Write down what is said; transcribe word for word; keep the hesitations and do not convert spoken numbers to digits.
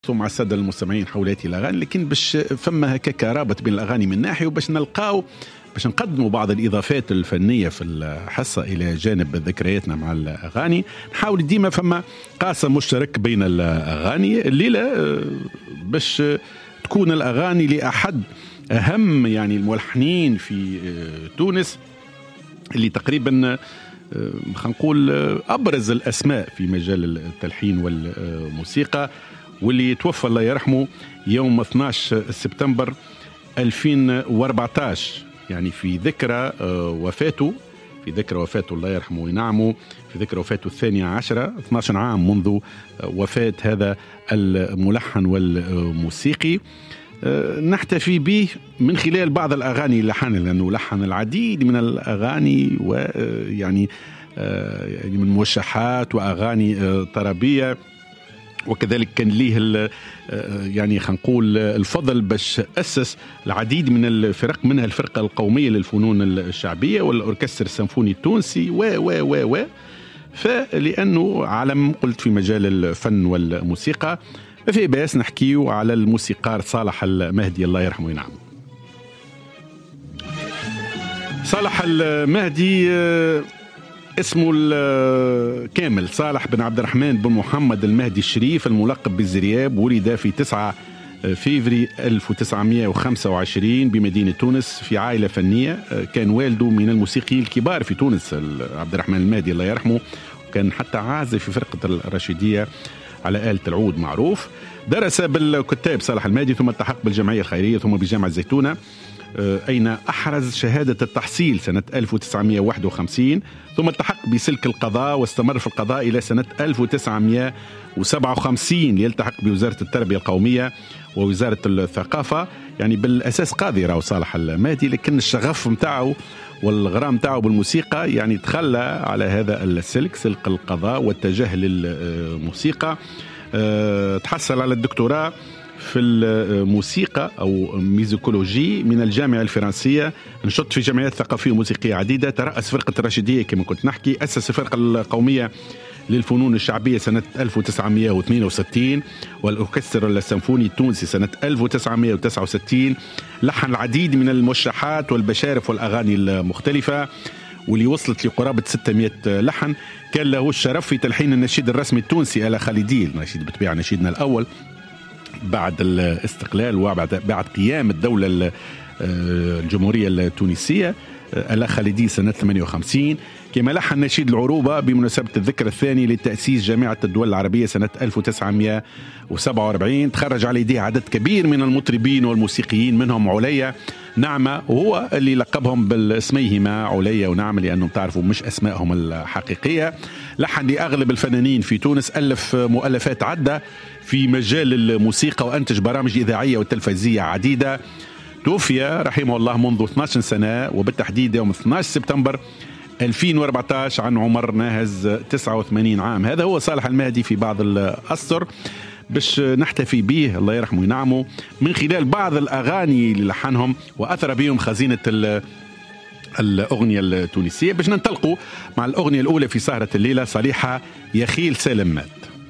مع الساده المستمعين حول هذه الاغاني، لكن باش فما هكاك رابط بين الاغاني من ناحيه، وباش نلقاو باش نقدموا بعض الاضافات الفنيه في الحصه الى جانب ذكرياتنا مع الاغاني. نحاول ديما فما قاسم مشترك بين الاغاني. الليله باش تكون الاغاني لاحد اهم يعني الملحنين في تونس، اللي تقريبا خلينا نقول ابرز الاسماء في مجال التلحين والموسيقى، واللي توفى الله يرحمه يوم اثني عشر سبتمبر ألفين وأربعطاش، يعني في ذكرى وفاته في ذكرى وفاته الله يرحمه وينعمه، في ذكرى وفاته الثانية عشرة اثني عشر عام منذ وفاة هذا الملحن والموسيقي. نحتفي به من خلال بعض الأغاني اللي لحن، لأنه لحن العديد من الأغاني، ويعني من موشحات وأغاني طربية، وكذلك كان ليه يعني خلينا نقول الفضل باش أسس العديد من الفرق، منها الفرقة القومية للفنون الشعبية والأوركستر السيمفوني التونسي و و و و فلأنه علم قلت في مجال الفن والموسيقى. في باس نحكيو على الموسيقار صالح المهدي الله يرحمه وينعمه. صالح المهدي اسمه الكامل صالح بن عبد الرحمن بن محمد المهدي الشريف، الملقب بالزرياب. ولد في تسعة فيفري ألف وتسعمائة وخمسة وعشرين بمدينة تونس في عائلة فنية. كان والده من الموسيقيين الكبار في تونس عبد الرحمن المهدي الله يرحمه، وكان حتى عازف في فرقة الرشيدية على آلة العود معروف. درس بالكتاب صالح المهدي، ثم التحق بالجمعية الخيرية، ثم بجامعة الزيتونة أين أحرز شهادة التحصيل سنة ألف وتسعمائة وواحد وخمسين، ثم التحق بسلك القضاء واستمر في القضاء إلى سنة ألف وتسعمائة وسبعة وخمسين ليلتحق بوزارة التربية القومية ووزارة الثقافة. يعني بالأساس قاضي راهو صالح المهدي، لكن الشغف متاعه والغرام متاعه بالموسيقى يعني تخلى على هذا السلك، سلك القضاء، واتجه للموسيقى. أه تحصل على الدكتوراه في الموسيقى أو ميوزيكولوجي من الجامعة الفرنسية، نشط في جمعيات ثقافية وموسيقية عديدة، ترأس فرقة الرشيدية كما كنت نحكي، أسس الفرقة القومية للفنون الشعبية سنة ألف وتسعمائة واثنين وستين، والأوركستر السيمفوني التونسي سنة ألف وتسعمائة وتسعة وستين. لحن العديد من الموشحات والبشارف والأغاني المختلفة، واللي وصلت لقرابة ستمائة لحن. كان له الشرف في تلحين النشيد الرسمي التونسي آلا خالدي، النشيد بطبيعة نشيدنا الأول بعد الاستقلال وبعد بعد قيام الدولة الجمهورية التونسية، آلا خالدي سنة ثمانية وخمسين. كما لحن نشيد العروبة بمناسبة الذكرى الثاني لتأسيس جامعة الدول العربية سنة ألف وتسعمائة وسبعة وأربعين. تخرج على يديه عدد كبير من المطربين والموسيقيين، منهم عليا نعمة، وهو اللي لقبهم بالاسميهما عليا ونعمة لأنهم تعرفوا مش أسمائهم الحقيقية. لحن لأغلب الفنانين في تونس، ألف مؤلفات عدة في مجال الموسيقى، وأنتج برامج إذاعية وتلفزية عديدة. توفي رحمه الله منذ اثني عشر سنة، وبالتحديد يوم اثني عشر سبتمبر ألفين وأربعطاش عن عمر ناهز تسعة وثمانين عام. هذا هو صالح المهدي في بعض الأسطر، باش نحتفي به الله يرحمه وينعمه من خلال بعض الأغاني اللي لحنهم وأثر بهم خزينة الأغنية التونسية. باش ننطلقوا مع الأغنية الأولى في سهرة الليلة، صليحة يا خيل سالم مات.